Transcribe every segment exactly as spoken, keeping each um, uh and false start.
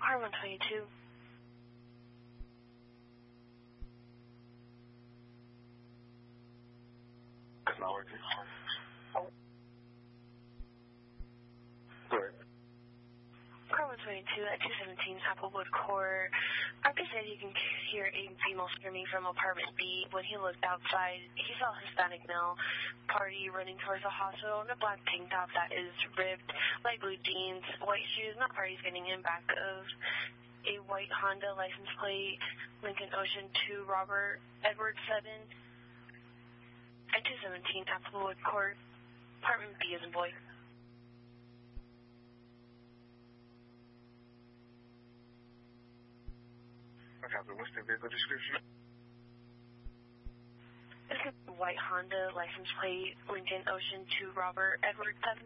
R one twenty-two. It's not working. Sorry. R one twenty-two at two seventeen Applewood Court. R P said you can hear a female screaming from apartment B. When he looked outside, he saw a Hispanic male party running towards the hospital in a black tank top that is ripped, light blue jeans, white shoes, not parties getting in back of a white Honda license plate, Lincoln Ocean two, Robert Edward seven at two seventeen Applewood Court. Apartment B is in boy. Okay, what's the vehicle description? This is a white Honda license plate, Lincoln Ocean two, Robert Edward seven.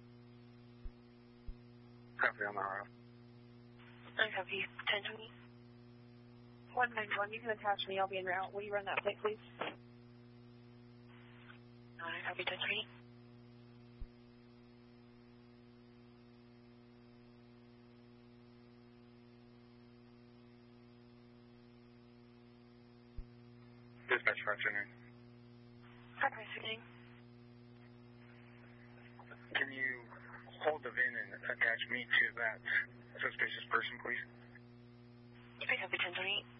Copy on the R F. I copy. ten twenty. one ninety-one, you can attach me. I'll be en route. Will you run that plate, please? I copy. ten twenty. Dispatch for afternoon. Hi, speaking. Can you hold the V I N and attach me to that suspicious person, please? I copy. ten twenty.